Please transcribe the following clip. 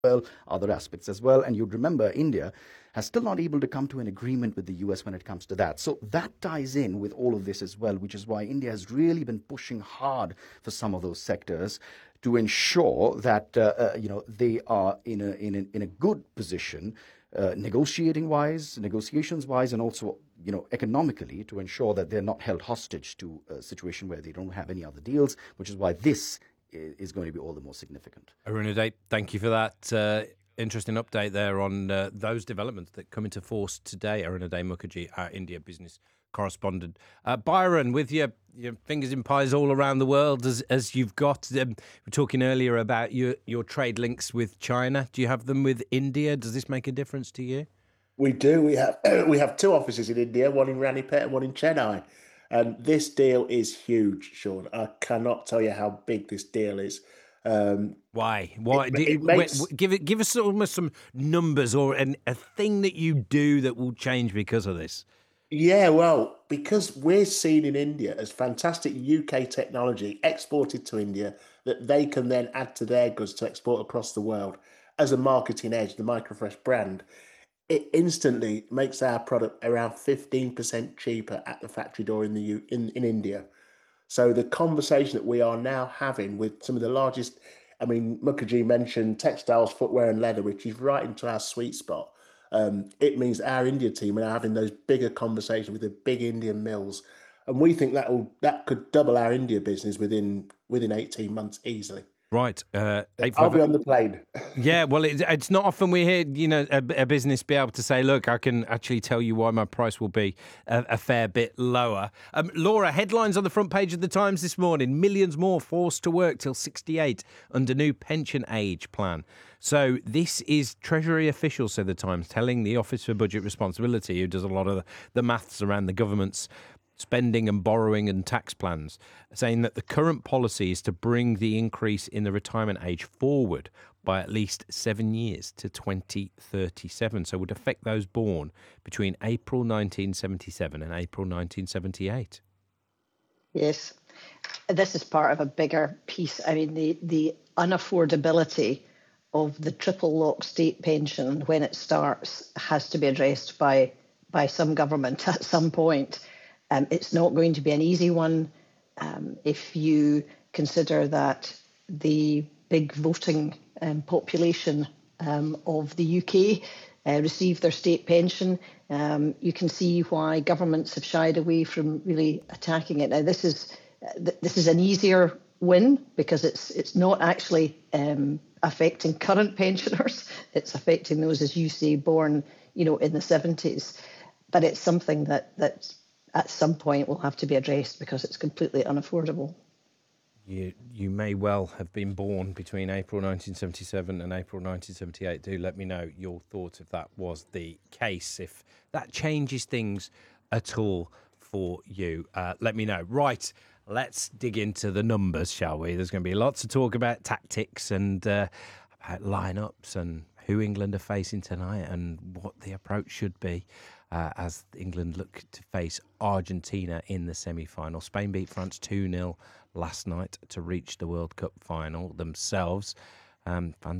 well, other aspects as well. And you'd remember India has still not able to come to an agreement with the US when it comes to that. So that ties in with all of this as well, which is why India has really been pushing hard for some of those sectors to ensure that they are in a good position, negotiations wise, and also economically, to ensure that they're not held hostage to a situation where they don't have any other deals, which is why this is going to be all the more significant. Arunadev, thank you for that interesting update there on those developments that come into force today. Arunadev Mukherjee, our India business correspondent. Byron, with your fingers in pies all around the world, as you've got, we were talking earlier about your trade links with China. Do you have them with India? Does this make a difference to you? We do. We have we have two offices in India, one in Ranipet and one in Chennai. And this deal is huge, Sean. I cannot tell you how big this deal is. Um, Why? it, Why? it makes Give us almost some numbers or a thing that you do that will change because of this. Yeah, well, because we're seen in India as fantastic UK technology exported to India that they can then add to their goods to export across the world as a marketing edge, the Microfresh brand, it instantly makes our product around 15% cheaper at the factory door in in India. So the conversation that we are now having with some of the largest, I mean, Mukherjee mentioned textiles, footwear, and leather, which is right into our sweet spot. It means our India team are now having those bigger conversations with the big Indian mills, and we think that could double our India business within 18 months easily. Right. I'll be on the plane. Yeah, well, it's not often we hear, a business be able to say, look, I can actually tell you why my price will be a fair bit lower. Laura, headlines on the front page of the Times this morning: millions more forced to work till 68 under new pension age plan. So this is Treasury officials, said the Times, telling the Office for Budget Responsibility, who does a lot of the maths around the government's spending and borrowing and tax plans, saying that the current policy is to bring the increase in the retirement age forward by at least 7 years to 2037. So it would affect those born between April 1977 and April 1978. Yes, this is part of a bigger piece. I mean, the unaffordability of the triple lock state pension when it starts has to be addressed by some government at some point. It's not going to be an easy one if you consider that the big voting population of the UK receive their state pension. You can see why governments have shied away from really attacking it. Now, this is an easier win because it's not actually affecting current pensioners. It's affecting those, as you say, born in the 70s. But it's something that at some point will have to be addressed because it's completely unaffordable. You may well have been born between April 1977 and April 1978. Do let me know your thoughts if that was the case, if that changes things at all for you. Let me know. Right, let's dig into the numbers, shall we? There's going to be lots of talk about tactics and about lineups and who England are facing tonight and what the approach should be. As England look to face Argentina in the semi-final. Spain beat France 2-0 last night to reach the World Cup final themselves. Fans